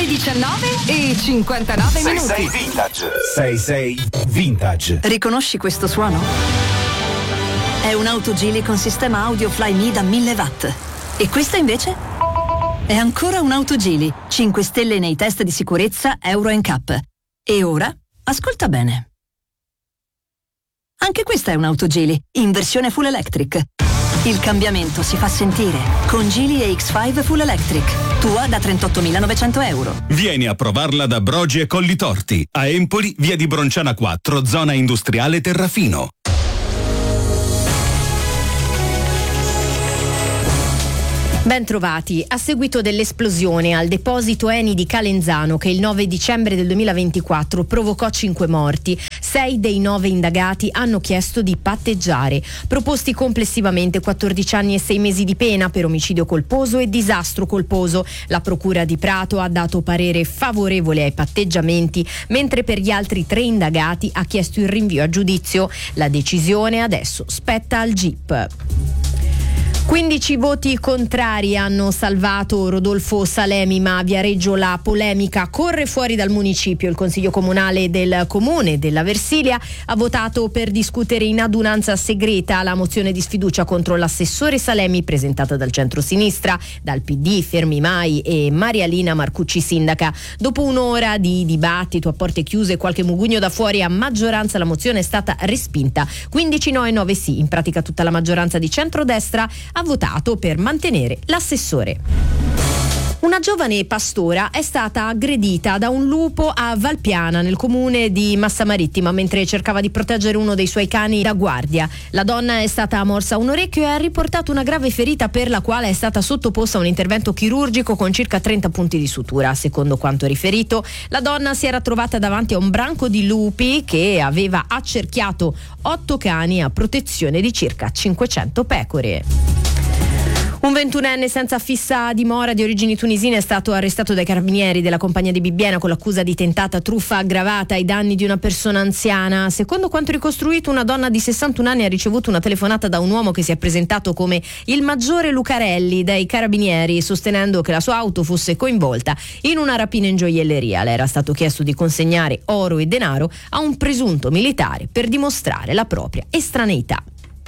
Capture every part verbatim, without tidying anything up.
alle diciannove e cinquantanove minuti. sei sei Vintage. sei sei Vintage. Riconosci questo suono? È un'auto Geely con sistema audio Flyme da mille watt. E questa invece? È ancora un'auto Geely, cinque stelle nei test di sicurezza Euro N C A P. E ora, ascolta bene. Anche questa è un'auto Geely, in versione full electric. Il cambiamento si fa sentire con Geely A X cinque Full Electric, tua da trentottomilanovecento euro. Vieni a provarla da Brogi e Collitorti, a Empoli, via di Bronciana quattro, zona industriale Terrafino. Ben trovati. A seguito dell'esplosione al deposito Eni di Calenzano che il nove dicembre del duemilaventiquattro provocò cinque morti, sei dei nove indagati hanno chiesto di patteggiare. Proposti complessivamente quattordici anni e sei mesi di pena per omicidio colposo e disastro colposo. La procura di Prato ha dato parere favorevole ai patteggiamenti, mentre per gli altri tre indagati ha chiesto il rinvio a giudizio. La decisione adesso spetta al G I P. quindici voti contrari hanno salvato Rodolfo Salemi, ma a Viareggio la polemica corre fuori dal municipio. Il Consiglio Comunale del Comune della Versilia ha votato per discutere in adunanza segreta la mozione di sfiducia contro l'assessore Salemi presentata dal centro-sinistra, dal P D, Fermi Mai e Marialina Marcucci sindaca. Dopo un'ora di dibattito a porte chiuse e qualche mugugno da fuori, a maggioranza la mozione è stata respinta. quindici no e nove sì. In pratica tutta la maggioranza di centrodestra ha votato per mantenere l'assessore. Una giovane pastora è stata aggredita da un lupo a Valpiana, nel comune di Massa Marittima, mentre cercava di proteggere uno dei suoi cani da guardia. La donna è stata morsa a un orecchio e ha riportato una grave ferita per la quale è stata sottoposta a un intervento chirurgico con circa trenta punti di sutura. Secondo quanto riferito, la donna si era trovata davanti a un branco di lupi che aveva accerchiato otto cani a protezione di circa cinquecento pecore. Un ventunenne senza fissa dimora di origini tunisine è stato arrestato dai carabinieri della compagnia di Bibbiena con l'accusa di tentata truffa aggravata ai danni di una persona anziana. Secondo quanto ricostruito, una donna di sessantuno anni ha ricevuto una telefonata da un uomo che si è presentato come il maggiore Lucarelli dai carabinieri, sostenendo che la sua auto fosse coinvolta in una rapina in gioielleria. Le era stato chiesto di consegnare oro e denaro a un presunto militare per dimostrare la propria estraneità.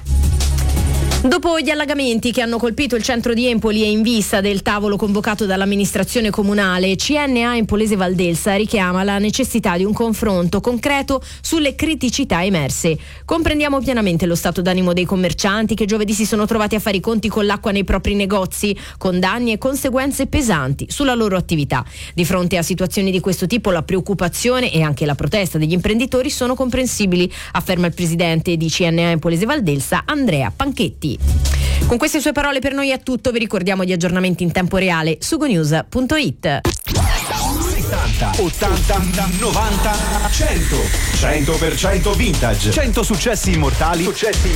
Dopo gli allagamenti che hanno colpito il centro di Empoli e in vista del tavolo convocato dall'amministrazione comunale, C N A Empolese Valdelsa richiama la necessità di un confronto concreto sulle criticità emerse. Comprendiamo pienamente lo stato d'animo dei commercianti che giovedì si sono trovati a fare i conti con l'acqua nei propri negozi, con danni e conseguenze pesanti sulla loro attività. Di fronte a situazioni di questo tipo la preoccupazione e anche la protesta degli imprenditori sono comprensibili, afferma il presidente di C N A Empolese Valdelsa, Andrea Panchetti. Con queste sue parole per noi è tutto. Vi ricordiamo gli aggiornamenti in tempo reale su gonews punto it. settanta, ottanta, novanta, cento. cento per cento Vintage. cento successi immortali. Successi